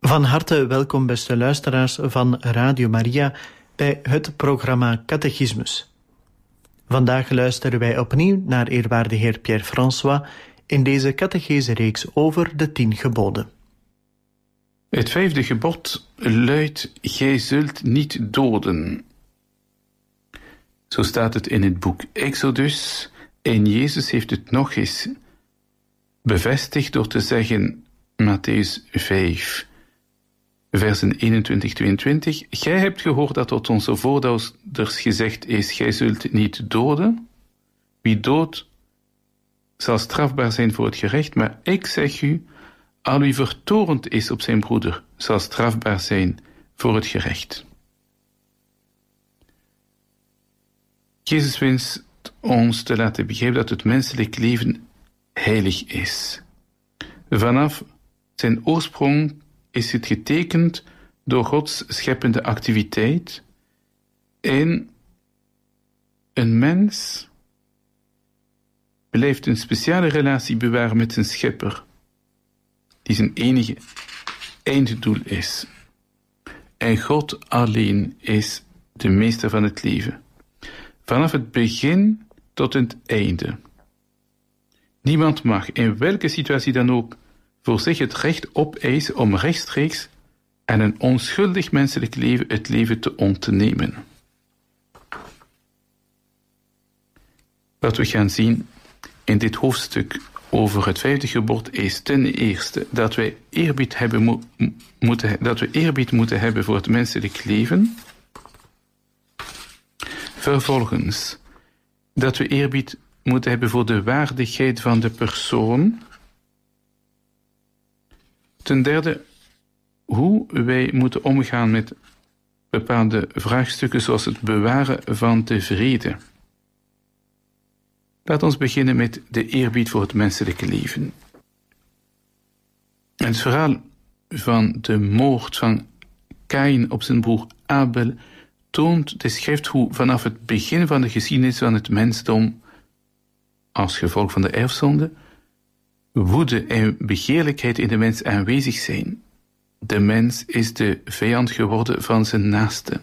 Van harte welkom, beste luisteraars van Radio Maria, bij het programma Catechismus. Vandaag luisteren wij opnieuw naar eerwaarde heer Pierre François in deze catechese-reeks over de 10 geboden. Het 5e gebod luidt: gij zult niet doden. Zo staat het in het boek Exodus, en Jezus heeft het nog eens bevestigd door te zeggen, Mattheüs 5, versen 21-22, gij hebt gehoord dat tot onze voorouders gezegd is, gij zult niet doden. Wie doodt, zal strafbaar zijn voor het gerecht, maar ik zeg u, al wie vertorend is op zijn broeder, zal strafbaar zijn voor het gerecht. Jezus wenst ons te laten begrijpen dat het menselijk leven heilig is. Vanaf zijn oorsprong is het getekend door Gods scheppende activiteit en een mens blijft een speciale relatie bewaren met zijn schepper, die zijn enige einddoel is. En God alleen is de meester van het leven. Vanaf het begin tot het einde. Niemand mag in welke situatie dan ook voor zich het recht opeisen om rechtstreeks aan een onschuldig menselijk leven het leven te ontnemen. Wat we gaan zien in dit hoofdstuk over het 5e gebod is ten eerste dat wij eerbied moeten hebben voor het menselijk leven. Vervolgens dat we eerbied moeten hebben voor de waardigheid van de persoon. Ten derde, hoe wij moeten omgaan met bepaalde vraagstukken zoals het bewaren van de vrede. Laat ons beginnen met de eerbied voor het menselijke leven. Het verhaal van de moord van Kaïn op zijn broer Abel toont de schrift hoe vanaf het begin van de geschiedenis van het mensdom, als gevolg van de erfzonde, woede en begeerlijkheid in de mens aanwezig zijn. De mens is de vijand geworden van zijn naaste.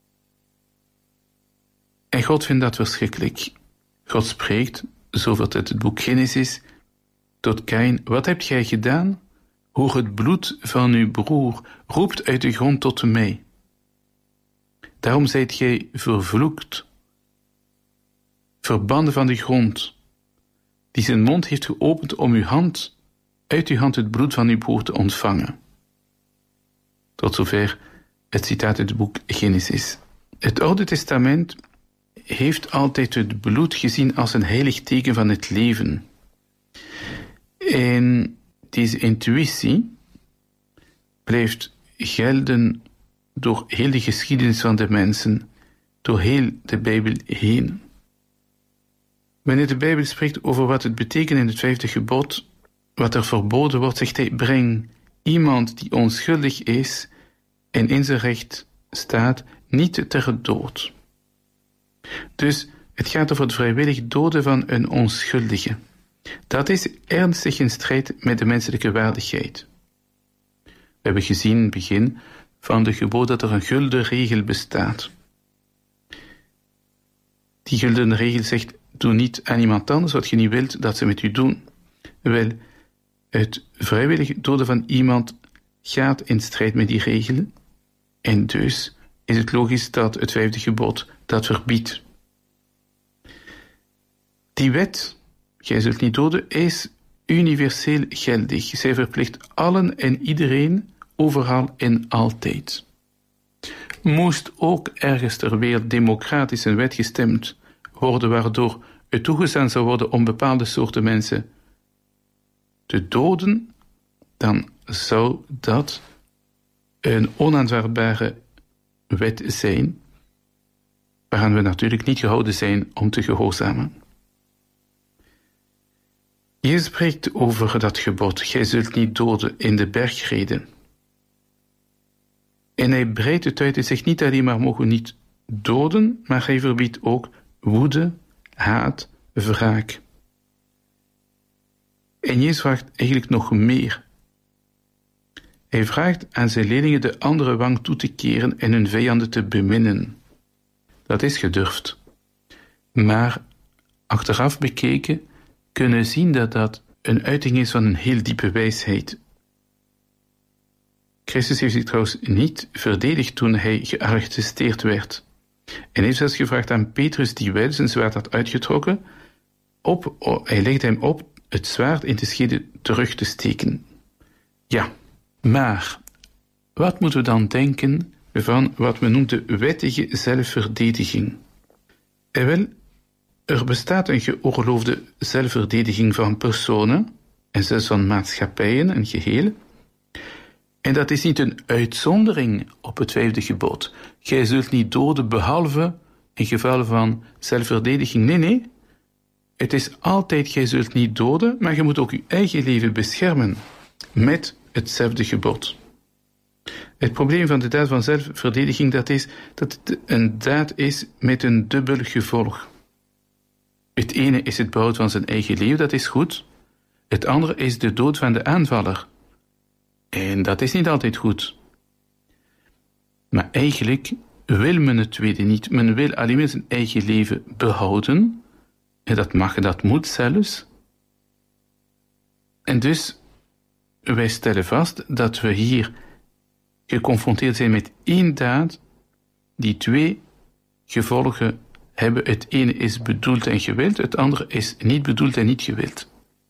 En God vindt dat verschrikkelijk. God spreekt, zo vertelt het boek Genesis, tot Kaïn: wat hebt gij gedaan? Hoor het bloed van uw broer roept uit de grond tot mij. Daarom zijt gij vervloekt, verbannen van de grond, die zijn mond heeft geopend om uit uw hand het bloed van uw broer te ontvangen. Tot zover het citaat uit het boek Genesis. Het Oude Testament heeft altijd het bloed gezien als een heilig teken van het leven. En deze intuïtie blijft gelden door heel de geschiedenis van de mensen, door heel de Bijbel heen. Wanneer de Bijbel spreekt over wat het betekent in het 5e gebod, wat er verboden wordt, zegt hij: breng iemand die onschuldig is en in zijn recht staat niet ter dood. Dus het gaat over het vrijwillig doden van een onschuldige. Dat is ernstig in strijd met de menselijke waardigheid. We hebben gezien in het begin van de gebod dat er een gulden regel bestaat. Die gulden regel zegt: doe niet aan iemand anders wat je niet wilt dat ze met u doen. Wel, het vrijwillig doden van iemand gaat in strijd met die regel. En dus is het logisch dat het 5e gebod dat verbiedt. Die wet, gij zult niet doden, is universeel geldig. Zij verplicht allen en iedereen, overal en altijd. Moest ook ergens ter wereld democratisch een wet gestemd worden waardoor het toegestaan zou worden om bepaalde soorten mensen te doden, dan zou dat een onaanvaardbare wet zijn, waaraan we natuurlijk niet gehouden zijn om te gehoorzamen. Jezus spreekt over dat gebod: gij zult niet doden, in de bergreden. En hij breidt het uit en zegt niet alleen maar mogen niet doden, maar hij verbiedt ook woede, haat, wraak. En Jezus vraagt eigenlijk nog meer. Hij vraagt aan zijn leerlingen de andere wang toe te keren en hun vijanden te beminnen. Dat is gedurfd. Maar achteraf bekeken kunnen we zien dat dat een uiting is van een heel diepe wijsheid. Christus heeft zich trouwens niet verdedigd toen hij gearresteerd werd. En heeft zelfs gevraagd aan Petrus, die wel zijn zwaard had uitgetrokken, hij legde hem op het zwaard in de schede terug te steken. Ja, maar wat moeten we dan denken van wat men noemt de wettige zelfverdediging? Er bestaat een geoorloofde zelfverdediging van personen en zelfs van maatschappijen en geheel. En dat is niet een uitzondering op het 5e gebod. Gij zult niet doden behalve in geval van zelfverdediging. Nee. Het is altijd, gij zult niet doden, maar je moet ook je eigen leven beschermen met hetzelfde gebod. Het probleem van de daad van zelfverdediging, dat is dat het een daad is met een dubbel gevolg. Het ene is het behoud van zijn eigen leven, dat is goed. Het andere is de dood van de aanvaller. En dat is niet altijd goed. Maar eigenlijk wil men het tweede niet. Men wil alleen maar zijn eigen leven behouden. En dat mag, dat moet zelfs. En dus, wij stellen vast dat we hier geconfronteerd zijn met één daad die twee gevolgen hebben. Het ene is bedoeld en gewild, het andere is niet bedoeld en niet gewild.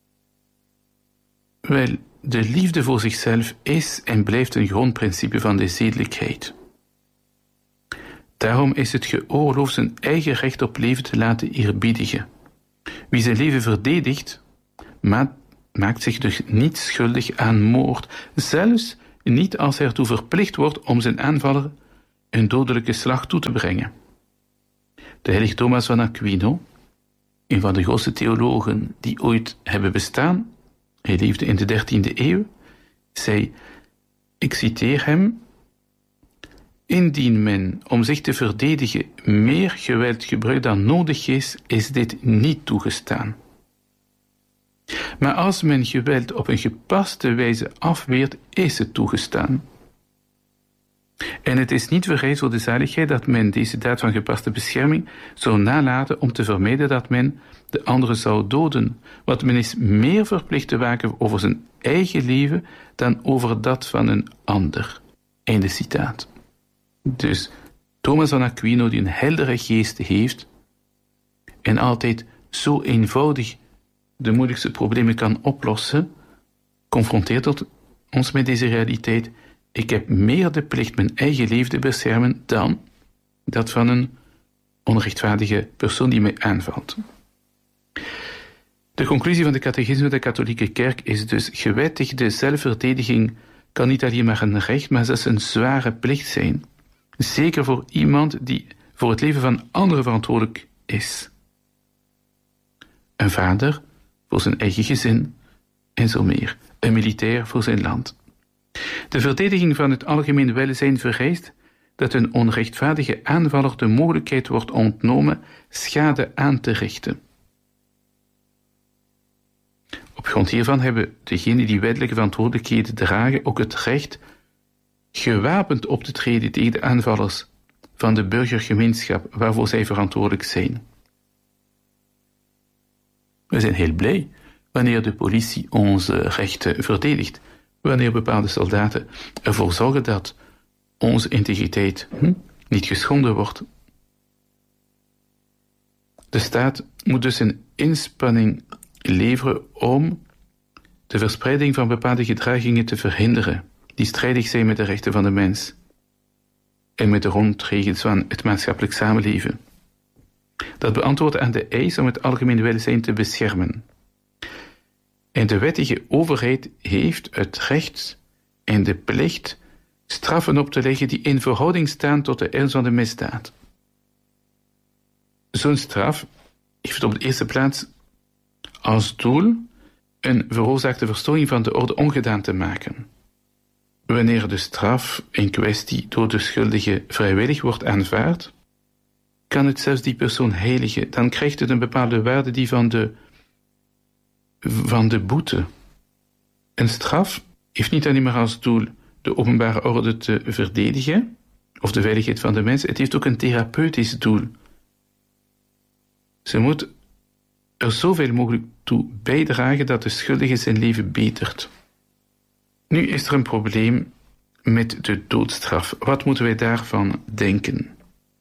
Wel, de liefde voor zichzelf is en blijft een grondprincipe van de zedelijkheid. Daarom is het geoorloofd zijn eigen recht op leven te laten eerbiedigen. Wie zijn leven verdedigt, maakt zich dus niet schuldig aan moord, zelfs niet als hij ertoe verplicht wordt om zijn aanvaller een dodelijke slag toe te brengen. De heilige Thomas van Aquino, een van de grootste theologen die ooit hebben bestaan, hij leefde in de 13e eeuw, zei, ik citeer hem, indien men om zich te verdedigen meer geweld gebruikt dan nodig is dit niet toegestaan. Maar als men geweld op een gepaste wijze afweert, is het toegestaan. En het is niet vereist voor de zaligheid dat men deze daad van gepaste bescherming zou nalaten om te vermijden dat men de andere zou doden, want men is meer verplicht te waken over zijn eigen leven dan over dat van een ander. Einde citaat. Dus Thomas van Aquino, die een heldere geest heeft en altijd zo eenvoudig de moeilijkste problemen kan oplossen, confronteert ons met deze realiteit. Ik heb meer de plicht mijn eigen leven te beschermen dan dat van een onrechtvaardige persoon die mij aanvalt. De conclusie van de catechisme van de katholieke kerk is dus: gewettigde zelfverdediging kan niet alleen maar een recht, maar zelfs een zware plicht zijn. Zeker voor iemand die voor het leven van anderen verantwoordelijk is. Een vader voor zijn eigen gezin en zo meer. Een militair voor zijn land. De verdediging van het algemeen welzijn vereist dat een onrechtvaardige aanvaller de mogelijkheid wordt ontnomen schade aan te richten. Op grond hiervan hebben degenen die wettelijke verantwoordelijkheden dragen ook het recht gewapend op te treden tegen de aanvallers van de burgergemeenschap waarvoor zij verantwoordelijk zijn. We zijn heel blij wanneer de politie onze rechten verdedigt, wanneer bepaalde soldaten ervoor zorgen dat onze integriteit niet geschonden wordt. De staat moet dus een inspanning leveren om de verspreiding van bepaalde gedragingen te verhinderen, die strijdig zijn met de rechten van de mens en met de grondregels van het maatschappelijk samenleven. Dat beantwoordt aan de eis om het algemeen welzijn te beschermen. En de wettige overheid heeft het recht en de plicht straffen op te leggen die in verhouding staan tot de ernst van de misdaad. Zo'n straf heeft op de eerste plaats als doel een veroorzaakte verstoring van de orde ongedaan te maken. Wanneer de straf in kwestie door de schuldige vrijwillig wordt aanvaard, kan het zelfs die persoon heiligen. Dan krijgt het een bepaalde waarde die van de boete. Een straf heeft niet alleen maar als doel de openbare orde te verdedigen, of de veiligheid van de mens, het heeft ook een therapeutisch doel. Ze moet er zoveel mogelijk toe bijdragen dat de schuldige zijn leven betert. Nu is er een probleem met de doodstraf. Wat moeten wij daarvan denken?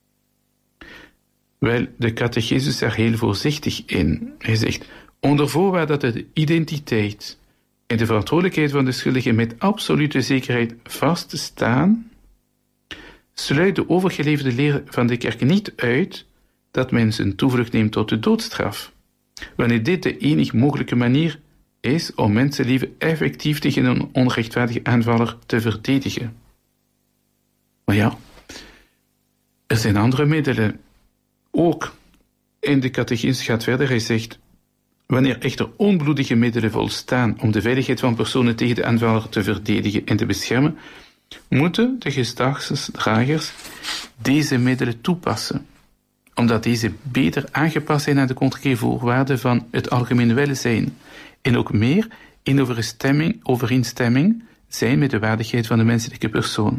Wel, de catechismus is daar heel voorzichtig in. Hij zegt, onder voorwaarde dat de identiteit en de verantwoordelijkheid van de schuldige met absolute zekerheid vaststaan, sluit de overgeleverde leer van de kerk niet uit dat men zijn toevlucht neemt tot de doodstraf, wanneer dit de enige mogelijke manier is om mensenleven effectief tegen een onrechtvaardige aanvaller te verdedigen. Maar ja, er zijn andere middelen. Ook in de catechismus gaat verder, hij zegt, wanneer echter onbloedige middelen volstaan om de veiligheid van personen tegen de aanvaller te verdedigen en te beschermen, moeten de gezagsdragers deze middelen toepassen, omdat deze beter aangepast zijn aan de contraire voorwaarden van het algemeen welzijn en ook meer in overeenstemming zijn met de waardigheid van de menselijke persoon.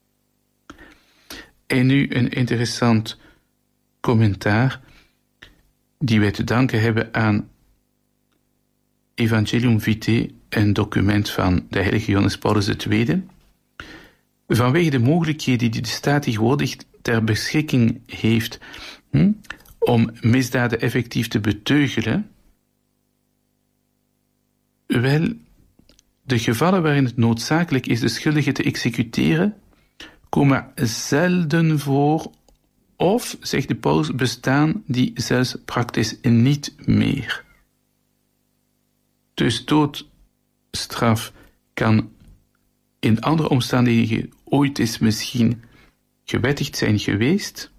En nu een interessant commentaar die wij te danken hebben aan Evangelium Vitae, een document van de heilige Johannes Paulus II. Vanwege de mogelijkheden die de staat tegenwoordig ter beschikking heeft om misdaden effectief te beteugelen, wel, de gevallen waarin het noodzakelijk is de schuldige te executeren, komen zelden voor, of, zegt de paus, bestaan die zelfs praktisch niet meer. Dus doodstraf kan in andere omstandigheden ooit eens misschien gewettigd zijn geweest,